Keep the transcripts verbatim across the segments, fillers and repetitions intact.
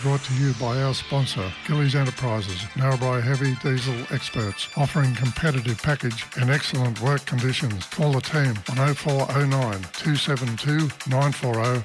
brought to you by our sponsor, Gillies Enterprises, Narrabri heavy diesel experts, offering competitive package and excellent work conditions. Call the team on oh four oh nine, two seven two, nine four oh.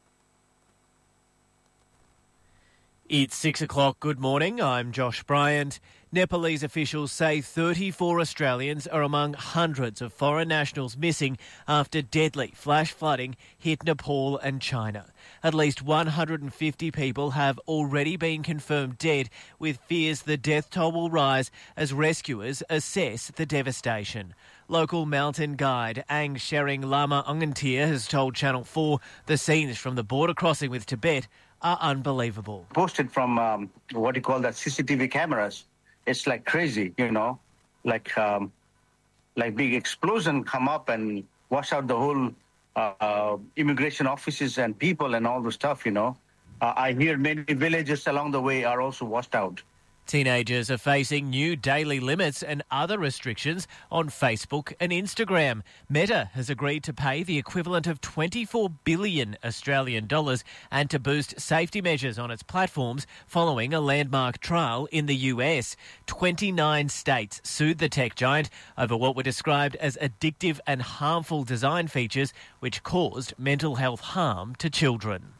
It's six o'clock. Good morning. I'm Josh Bryant. Nepalese officials say thirty-four Australians are among hundreds of foreign nationals missing after deadly flash flooding hit Nepal and China. At least one hundred fifty people have already been confirmed dead, with fears the death toll will rise as rescuers assess the devastation. Local mountain guide Ang Shering Lama Ungantir has told Channel four the scenes from the border crossing with Tibet are unbelievable. Posted from um, what you call that C C T V cameras, it's like crazy, you know, like um, like big explosion come up and wash out the whole uh, uh, immigration offices and people and all the stuff, you know. Uh, I hear many villages along the way are also washed out. Teenagers are facing new daily limits and other restrictions on Facebook and Instagram. Meta has agreed to pay the equivalent of twenty-four billion Australian dollars and to boost safety measures on its platforms following a landmark trial in the U S. twenty-nine states sued the tech giant over what were described as addictive and harmful design features which caused mental health harm to children.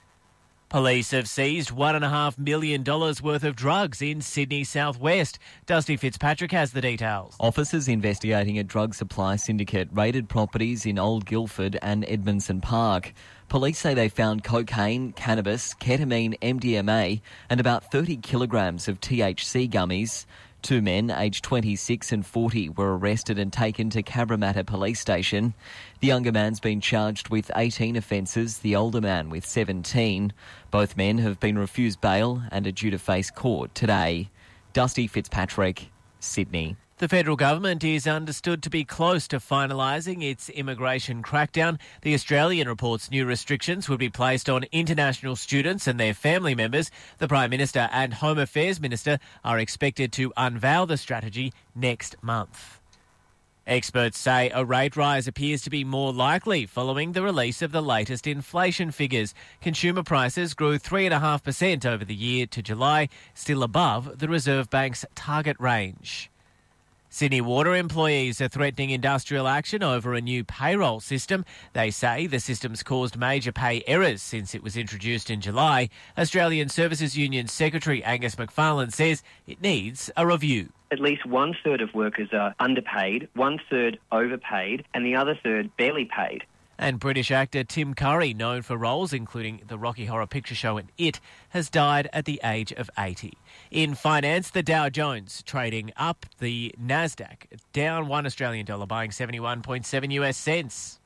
Police have seized one point five million dollars worth of drugs in Sydney southwest. Dusty Fitzpatrick has the details. Officers investigating a drug supply syndicate raided properties in Old Guildford and Edmondson Park. Police say they found cocaine, cannabis, ketamine, M D M A and about thirty kilograms of T H C gummies. Two men, aged twenty-six and forty, were arrested and taken to Cabramatta Police Station. The younger man's been charged with eighteen offences, the older man with seventeen. Both men have been refused bail and are due to face court today. Dusty Fitzpatrick, Sydney. The federal government is understood to be close to finalising its immigration crackdown. The Australian reports new restrictions would be placed on international students and their family members. The Prime Minister and Home Affairs Minister are expected to unveil the strategy next month. Experts say a rate rise appears to be more likely following the release of the latest inflation figures. Consumer prices grew three point five percent over the year to July, still above the Reserve Bank's target range. Sydney Water employees are threatening industrial action over a new payroll system. They say the system's caused major pay errors since it was introduced in July. Australian Services Union Secretary Angus McFarlane says it needs a review. At least one third of workers are underpaid, one third overpaid, and the other third barely paid. And British actor Tim Curry, known for roles including the Rocky Horror Picture Show and It, has died at the age of eighty. In finance, the Dow Jones trading up, the Nasdaq down one Australian dollar, buying seventy-one point seven US cents.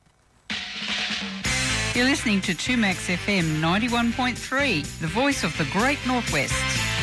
You're listening to two Max F M ninety-one point three, the voice of the Great Northwest.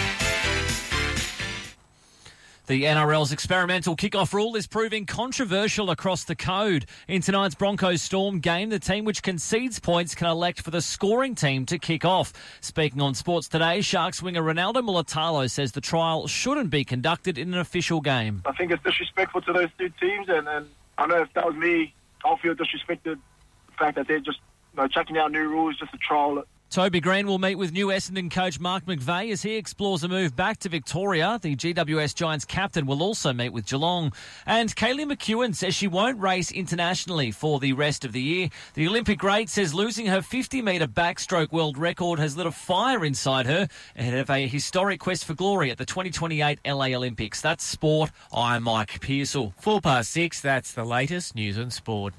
The N R L's experimental kickoff rule is proving controversial across the code. In tonight's Broncos Storm game, the team which concedes points can elect for the scoring team to kick off. Speaking on Sports Today, Sharks winger Ronaldo Mulatalo says the trial shouldn't be conducted in an official game. I think it's disrespectful to those two teams, and, and I know if that was me, I'll feel disrespected. The fact that they're just you know, checking out new rules just to trial it. Toby Green will meet with new Essendon coach Mark McVeigh as he explores a move back to Victoria. The G W S Giants captain will also meet with Geelong. And Kaylee McEwen says she won't race internationally for the rest of the year. The Olympic great says losing her fifty metre backstroke world record has lit a fire inside her ahead of a historic quest for glory at the twenty twenty-eight L A Olympics. That's sport. I'm Mike Pearsall. Four past six, that's the latest news on sport.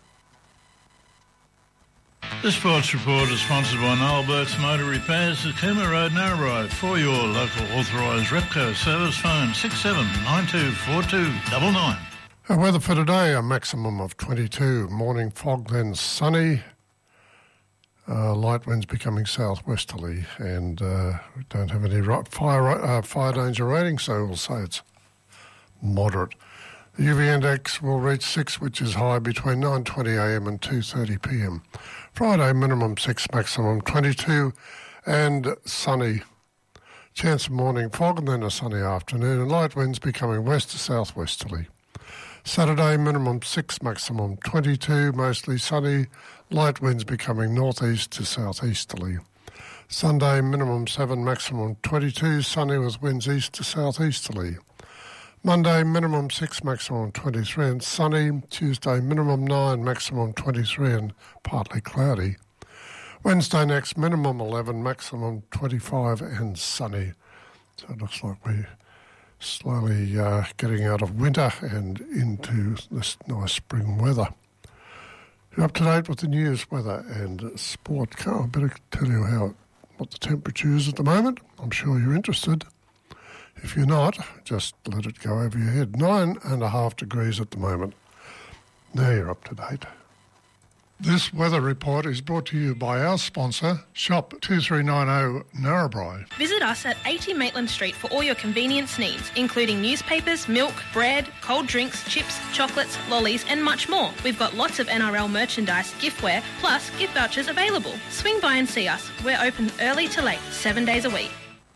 This Sports Report is sponsored by Noel Burke's Motor Repairs at Cooma Road, Narrabri. For your local authorised Repco service, phone six seven nine two four two nine nine. Our weather for today, a maximum of twenty-two. Morning fog, then sunny. Uh, light winds becoming southwesterly, and uh, we don't have any fire, uh, fire danger rating, so we'll say it's moderate. The U V index will reach six, which is high between nine twenty a m and two thirty p m. Friday, minimum six, maximum twenty-two, and sunny. Chance of morning fog and then a sunny afternoon, and light winds becoming west to southwesterly. Saturday, minimum six, maximum twenty-two, mostly sunny, light winds becoming northeast to southeasterly. Sunday, minimum seven, maximum twenty-two, sunny with winds east to southeasterly. Monday, minimum six, maximum twenty-three and sunny. Tuesday, minimum nine, maximum twenty-three and partly cloudy. Wednesday next, minimum eleven, maximum twenty-five and sunny. So it looks like we're slowly uh, getting out of winter and into this nice spring weather. You're up to date with the news, weather and sport. Carl, I better tell you how what the temperature is at the moment. I'm sure you're interested. If you're not, just let it go over your head. Nine and a half degrees at the moment. Now you're up to date. This weather report is brought to you by our sponsor, Shop two three nine zero Narrabri. Visit us at eighty Maitland Street for all your convenience needs, including newspapers, milk, bread, cold drinks, chips, chocolates, lollies and much more. We've got lots of N R L merchandise, giftware, plus gift vouchers available. Swing by and see us. We're open early to late, seven days a week.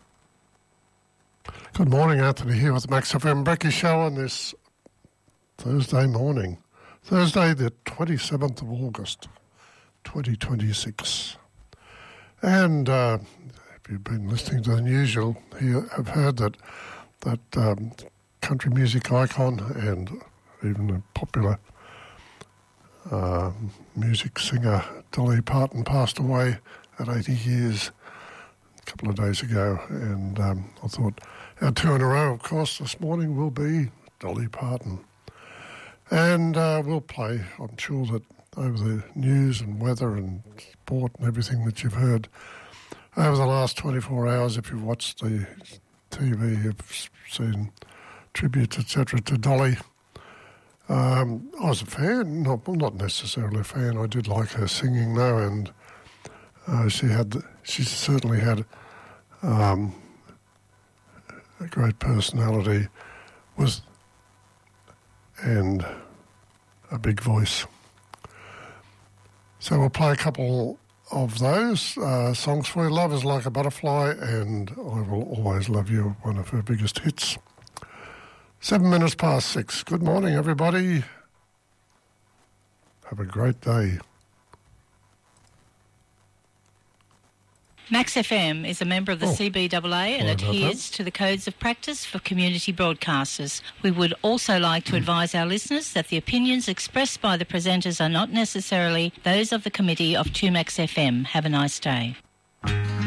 Good morning, Anthony here with the Max F M Breakfast Show on this Thursday morning. Thursday the twenty-seventh of August, twenty twenty-six. And uh, if you've been listening to the news, you'll hear, have heard that, that um, country music icon and even a popular uh, music singer Dolly Parton passed away at eighty years a couple of days ago. And um, I thought our two in a row, of course, this morning will be Dolly Parton. And uh, we'll play, I'm sure that over the news and weather and sport and everything that you've heard over the last twenty-four hours, if you've watched the T V, you've seen tributes, et cetera, to Dolly. Um, I was a fan, not, well, not necessarily a fan. I did like her singing though, and uh, she had, she certainly had um, a great personality with and a big voice. So we'll play a couple of those uh, songs for you. Love is Like a Butterfly and I Will Always Love You, one of her biggest hits. Seven minutes past six. Good morning, everybody. Have a great day. Max F M is a member of the oh, C B A A and adheres to the codes of practice for community broadcasters. We would also like to advise our listeners that the opinions expressed by the presenters are not necessarily those of the committee of two Max F M. Have a nice day.